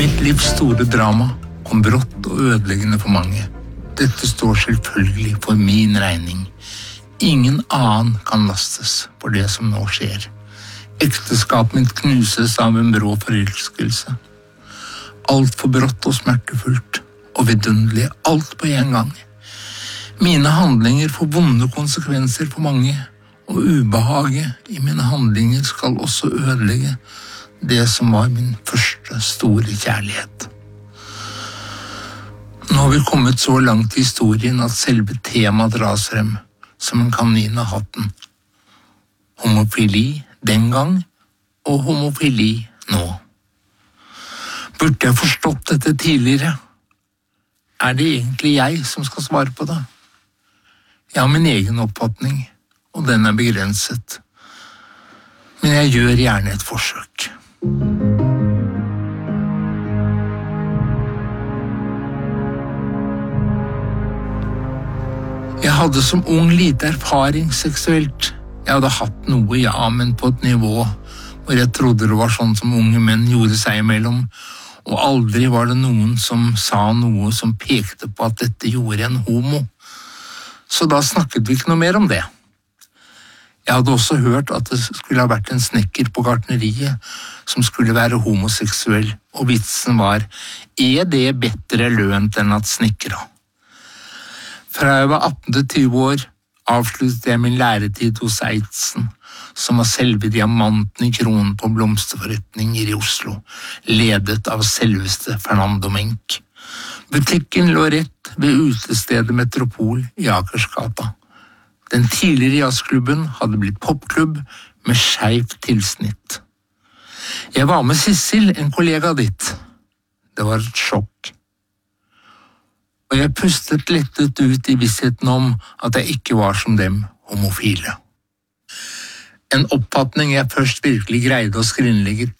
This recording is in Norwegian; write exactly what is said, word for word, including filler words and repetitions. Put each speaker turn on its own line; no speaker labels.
Mitt livs store drama kom brått og ødeleggende for mange. Dette står selvfølgelig for min regning. Ingen annen kan lastes for det som nå skjer. Ekteskapet mitt knuses av en brå forelskelse. Alt for brått og smertefullt, og vidunderlig, alt på en gang. Mine handlinger får vonde konsekvenser for mange, og ubehaget i mine handlinger skal også ødelegge det som var min første store kjærlighet. Nå har vi kommet så langt i historien at selve temaet dras frem, som en kanin av hatten. Homofili den gang, og homofili nå. Burde jeg forstått dette tidligere? Er det egentlig jeg som skal svare på det? Jeg har min egen oppfatning, og den er begrenset. Men jeg gjør gjerne et forsøk. Jeg hadde som ung lite erfaring seksuelt. Jeg hadde hatt noe, ja, men på et nivå hvor jeg trodde det var sånn som unge menn gjorde seg imellom, og aldri var det noen som sa noe som pekte på at dette gjorde en homo. Så da snakket vi ikke noe mer om det. Jeg hadde også hørt at det skulle ha vært en snekker på gartneriet som skulle være homoseksuell, og vitsen var, er det bedre lønt enn at snekkere? Fra jeg var atten til tyve år, avsluttet jeg min læretid hos Eitzen, som var selve diamanten i kronen på blomsterforretninger i Oslo, ledet av selveste Fernando Menk. Butikken lå rett ved utestedet Metropol i Akersgata. Den tidligere jazzklubben hadde blitt popklubb med skjevt tilsnitt. Jeg var med Sissel, en kollega ditt. Det var et sjokk. Og jeg pustet lettet ut i vissheten om at jeg ikke var som dem homofile. En oppfatning jeg først virkelig greide å skrinlegge